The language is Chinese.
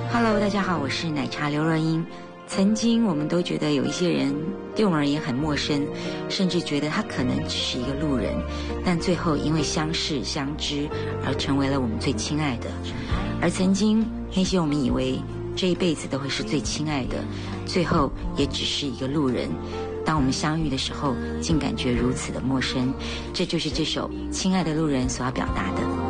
Hello， 大家好，我是奶茶刘若英。曾经我们都觉得有一些人对我们而言很陌生，甚至觉得他可能只是一个路人，但最后因为相识相知而成为了我们最亲爱的。而曾经那些我们以为这一辈子都会是最亲爱的，最后也只是一个路人。当我们相遇的时候，竟感觉如此的陌生。这就是这首《亲爱的路人》所要表达的。